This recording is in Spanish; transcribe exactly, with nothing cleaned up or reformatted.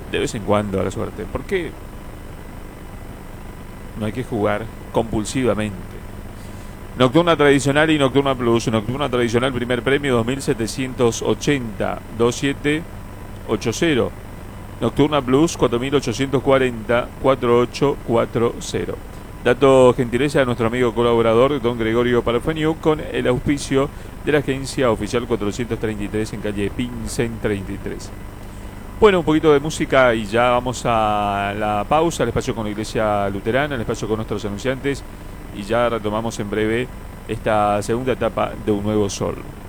de vez en cuando a la suerte. ¿Por qué no hay que jugar compulsivamente? Nocturna tradicional y Nocturna Plus. Nocturna tradicional, primer premio dos mil setecientos ochenta, veintisiete ochenta. Nocturna Plus cuatro mil ochocientos cuarenta, cuarenta y ocho cuarenta. Dato gentileza de nuestro amigo colaborador don Gregorio Parfeniu, con el auspicio de la agencia oficial cuatrocientos treinta y tres en calle Pincen treinta y tres. Bueno, un poquito de música y ya vamos a la pausa, el espacio con la Iglesia Luterana, el espacio con nuestros anunciantes, y ya retomamos en breve esta segunda etapa de Un Nuevo Sol.